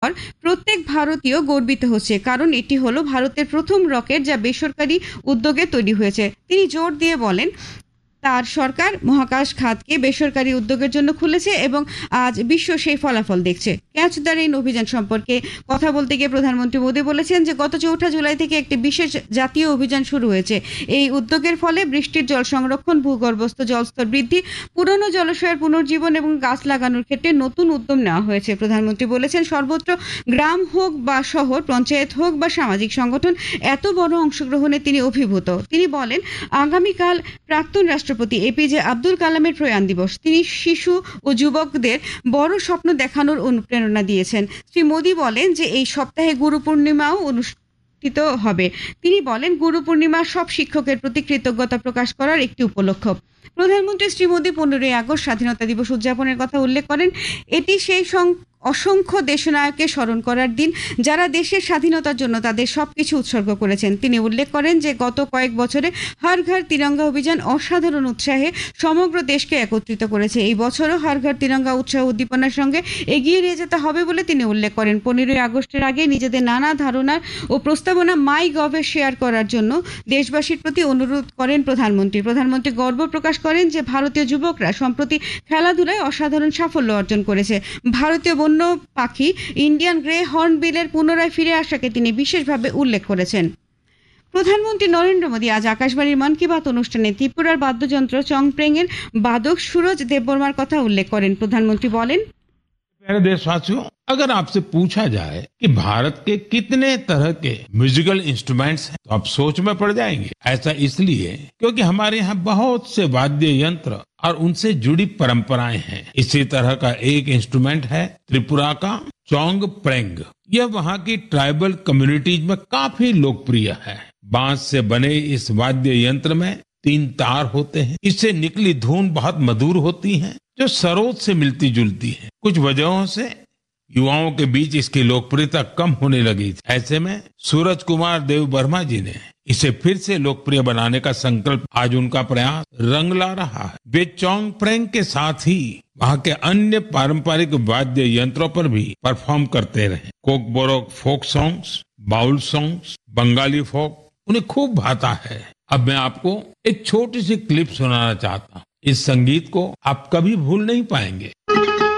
পর প্রত্যেক ভারতীয় গর্বিত হচ্ছে, কারণ এটি হলো ভারতের প্রথম রকেট যা বেসরকারি উদ্যোগে তৈরি হয়েছে। তিনি জোর দিয়ে বলেন, তার সরকার মহাকাশ খাতকে বেসরকারি উদ্যোগের জন্য খুলেছে এবং আজ বিশ্ব সেই ফলাফল দেখছে। ক্যাচ দ্য রেইন অভিযান সম্পর্কে কথা বলতে গিয়ে প্রধানমন্ত্রী মোদী বলেছেন যে গত ৪ঠা জুলাই থেকে একটি বিশেষ জাতীয় অভিযান শুরু হয়েছে। এই উদ্যোগের ফলে বৃষ্টির জল সংরক্ষণ, ভূগর্ভস্থ জলস্তর বৃদ্ধি, পুরনো জলাশয়ের পুনর্জীবন এবং গাছ লাগানোর ক্ষেত্রে নতুন উদ্যম নেওয়া হয়েছে। প্রধানমন্ত্রী বলেছেন, সর্বত্র গ্রাম হোক বা শহর, পঞ্চায়েত হোক বা সামাজিক সংগঠন, এত বড় অংশগ্রহণে তিনি অভিভূত। তিনি বলেন, আগামীকাল প্রাক্তন রাষ্ট্রপতি এপিজে আব্দুল কালামের প্রয়াণ দিবস। তিনি শিশু ও যুবকদের বড় স্বপ্ন দেখানোর অনুপ্রেরণা দিয়েছেন। শ্রী মোদী বলেন যে এই সপ্তাহে গুরু পূর্ণিমাও অনুষ্ঠিত হবে। তিনি বলেন, গুরু পূর্ণিমা সব শিক্ষকের প্রতি কৃতজ্ঞতা প্রকাশ করার একটি উপলক্ষ। প্রধানমন্ত্রী শ্রী মোদী 15ই আগস্ট স্বাধীনতা দিবস উদযাপনের কথা উল্লেখ করেন। এটি সেই অসংখ্য দেশনায়ককে স্মরণ করার দিন, যারা দেশের স্বাধীনতার জন্য তাদের সবকিছু উৎসর্গ করেছেন। তিনি উল্লেখ করেন যে গত কয়েক বছরে হর ঘর তিরঙ্গা অভিযান অসাধারণ উৎসাহে সমগ্র দেশকে একত্রিত করেছে। এই বছরও হর ঘর তিরঙ্গা উৎসাহ উদ্দীপনার সঙ্গে এগিয়ে নিয়ে যেতে হবে বলে তিনি উল্লেখ করেন। 15ই আগস্টের আগে নিজেদের নানা ধারণা ও প্রস্তাবনা মাই গভে শেয়ার করার জন্য দেশবাসীর প্রতি অনুরোধ করেন প্রধানমন্ত্রী। প্রধানমন্ত্রী গর্ব প্রকাশ করেন যে ভারতীয় যুবকরা সম্প্রতি খেলাধুলায় অসাধারণ সাফল্য অর্জন করেছে। ভারতীয় বন্য পাখি ইন্ডিয়ান গ্রে হর্নবিলের পুনরায় ফিরে আসাকে তিনি বিশেষভাবে উল্লেখ করেছেন। প্রধানমন্ত্রী নরেন্দ্র মোদী আজ আকাশবাণীর মন কি বাত অনুষ্ঠানে ত্রিপুরার বাদ্যযন্ত্র চংপ্রেং এর বাদক সুরজ দেববর্মার কথা উল্লেখ করেন। প্রধানমন্ত্রী বলেন, मेरे देशवासियों, अगर आपसे पूछा जाए कि भारत के कितने तरह के म्यूजिकल इंस्ट्रूमेंट्स हैं, तो आप सोच में पड़ जाएंगे। ऐसा इसलिए क्योंकि हमारे यहाँ बहुत से वाद्य यंत्र और उनसे जुड़ी परंपराएं हैं। इसी तरह का एक इंस्ट्रूमेंट है त्रिपुरा का चोंग प्रेंग। यह वहाँ की ट्राइबल कम्युनिटीज में काफी लोकप्रिय है। बांस से बने इस वाद्य यंत्र में 3 तार होते हैं। इससे निकली धुन बहुत मधुर होती है, जो सरोद से मिलती जुलती है। कुछ वजहों से युवाओं के बीच इसकी लोकप्रियता कम होने लगी थी। ऐसे में सूरज कुमार देव वर्मा जी ने इसे फिर से लोकप्रिय बनाने का संकल्प, आज उनका प्रयास रंग ला रहा है। वे चोंग प्रेंग के साथ ही वहाँ के अन्य पारंपरिक वाद्य यंत्रों पर भी परफॉर्म करते रहे। Kokborok folk songs, bowl songs, Bengali फोक उन्हें खूब भाता है। अब मैं आपको एक छोटी सी क्लिप सुनाना चाहता हूँ। इस संगीत को आप कभी भूल नहीं पाएंगे।